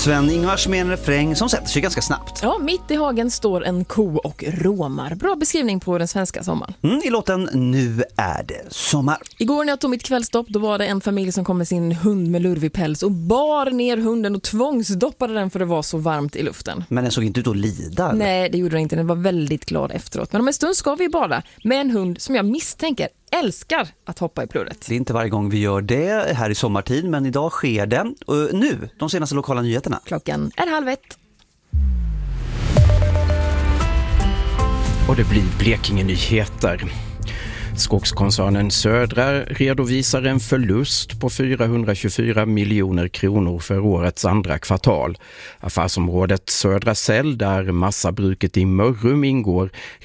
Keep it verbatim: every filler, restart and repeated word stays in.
Sven-Ingvars med en refräng som sätter sig ganska snabbt. Ja, mitt i hagen står en ko och råmar. Bra beskrivning på den svenska sommaren. Mm, i låten Nu är det sommar. Igår när jag tog mitt kvällstopp, då var det en familj som kom med sin hund med lurvig päls och bar ner hunden och tvångsdoppade den för det var så varmt i luften. Men den såg inte ut att lida? Eller? Nej, det gjorde den inte. Den var väldigt glad efteråt. Men om en stund ska vi bada med en hund som jag misstänker älskar att hoppa i plurret. Det är inte varje gång vi gör det här i sommartid, men idag sker det. Och nu, de senaste lokala nyheterna. Klockan är halv ett. Och det blir Blekinge-nyheter. Skogskoncernen Södra redovisar en förlust på fyrahundratjugofyra miljoner kronor för årets andra kvartal. Affärsområdet Södra Cell, där massabruket i Mörrum ingår,